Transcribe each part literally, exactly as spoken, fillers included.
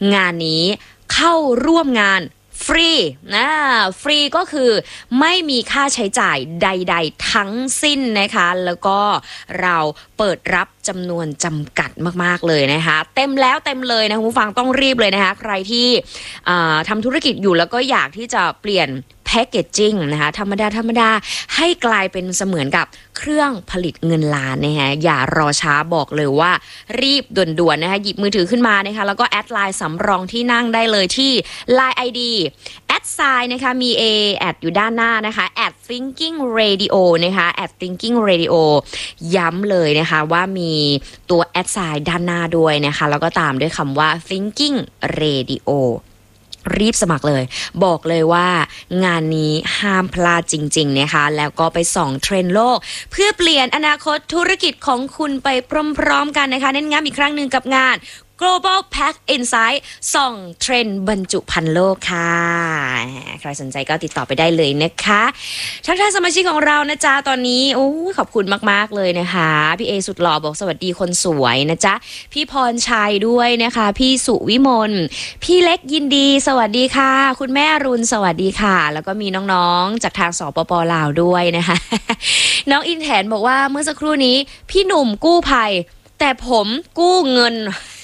งานนี้เข้าร่วมงานฟรีนะฟรีก็คือไม่มีค่าใช้จ่ายใดๆทั้งสิ้นนะคะแล้วก็เราเปิดรับจำนวนจำกัดมากๆเลยนะคะเต็มแล้วเต็มเลยนะคุณผู้ฟังต้องรีบเลยนะคะใครที่ทำธุรกิจอยู่แล้วก็อยากที่จะเปลี่ยนแพคเกจจิ้งนะคะธรรมดาธรรมดาให้กลายเป็นเสมือนกับเครื่องผลิตเงินล้านนะคะอย่ารอช้าบอกเลยว่ารีบด่วนๆนะคะหยิบมือถือขึ้นมานะคะแล้วก็แอดไลน์สำรองที่นั่งได้เลยที่ ไลน์ ไอ ดี แอดไซน์นะคะมี A แอดอยู่ด้านหน้านะคะแอด thinking radio นะคะแอด thinking radio ย้ำเลยนะคะว่ามีตัวแอดไซน์ด้านหน้าด้วยนะคะแล้วก็ตามด้วยคำว่า thinking radioรีบสมัครเลยบอกเลยว่างานนี้ห้ามพลาดจริงๆนะคะแล้วก็ไปส่องเทรนด์โลกเพื่อเปลี่ยนอนาคตธุรกิจของคุณไปพร้อมๆกันนะคะเน้นย้ำอีกครั้งหนึ่งกับงาน Global Pack Insight ส่องเทรนด์บรรจุภัณฑ์โลกค่ะใครสนใจก็ติดต่อไปได้เลยนะคะทักทายสมาชิกของเรานะจ๊ะตอนนี้โอ้ขอบคุณมากๆเลยนะคะพี่เอสุดหล่อบอกสวัสดีคนสวยนะจ๊ะพี่พรชัยด้วยนะคะพี่สุวิมลพี่เล็กยินดีสวัสดีค่ะคุณแม่รุนสวัสดีค่ะแล้วก็มีน้องๆจากทางสปป.ลาวด้วยนะคะน้องอินแทนบอกว่าเมื่อสักครู่นี้พี่หนุ่มกู้ภัยแต่ผมกู้เงิน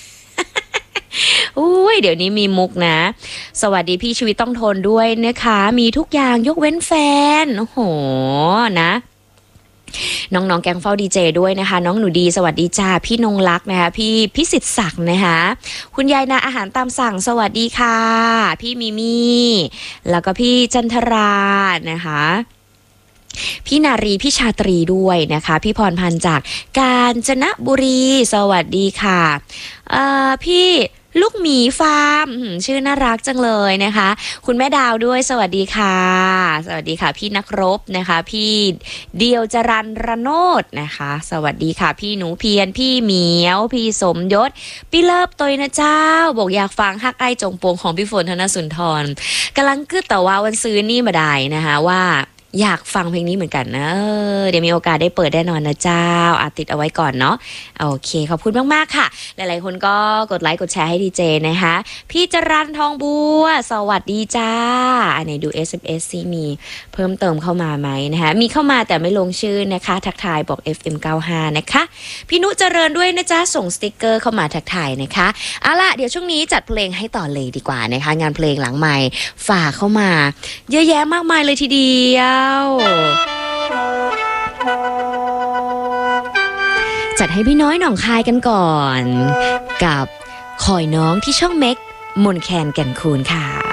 อุ้ยเดี๋ยวนี้มีมุกนะสวัสดีพี่ชีวิตต้องทนด้วยนะคะมีทุกอย่างยกเว้นแฟนโอ้โหนะน้องๆแกงเฝ้าดีเจด้วยนะคะน้องหนูดีสวัสดีจ้าพี่นงลักษ์นะคะพี่พิสิทธิ์ศักดิ์นะคะคุณยายนาอาหารตามสั่งสวัสดีค่ะพี่มิมี่แล้วก็พี่จันทรานะคะพี่นารีพี่ชาตรีด้วยนะคะพี่พรพันธ์จากกาญจนบุรีสวัสดีค่ะเอ่อพี่ลูกหมีฟาร์มชื่อน่ารักจังเลยนะคะคุณแม่ดาวด้วยสวัสดีค่ะสวัสดีค่ะพี่นักรบนะคะพี่เดียวจรันระโนดนะคะสวัสดีค่ะพี่หนูเพียรพี่เหมียวพี่สมยศพี่เลิฟตัวนะเจ้าบอกอยากฟังฮักไอจงปวงของพี่ฝนธนสุนทรกำลังกึดแต่ว่าวันซื้อนี่มาได้นะคะว่าอยากฟังเพลงนี้เหมือนกันนะเออเดี๋ยวมีโอกาสได้เปิดแน่นอนนะเจ้าอาติดเอาไว้ก่อนเนาะโอเคขอบคุณมากๆค่ะหลายๆคนก็กดไลค์กดแชร์ให้ดีเจนะคะพี่จรันทองบัวสวัสดีจ้าอันไหนดู เอส เอ็ม เอส ซิมีเพิ่มเติมเข้ามาไหมนะคะมีเข้ามาแต่ไม่ลงชื่อนะคะทักทายบอก เอฟ เอ็ม เก้าสิบห้า นะคะพี่นุเจริญด้วยนะจ๊ะส่งสติกเกอร์เข้ามาทักทายนะคะเอาล่ะเดี๋ยวช่วงนี้จัดเพลงให้ต่อเลยดีกว่านะคะงานเพลงหลังใหม่ฝากเข้ามาเยอะแยะมากมายเลยทีเดียวจัดให้พี่น้อยหนองคายกันก่อนกับคอยน้องที่ช่องเม็กมนแคนแก่นคูนค่ะ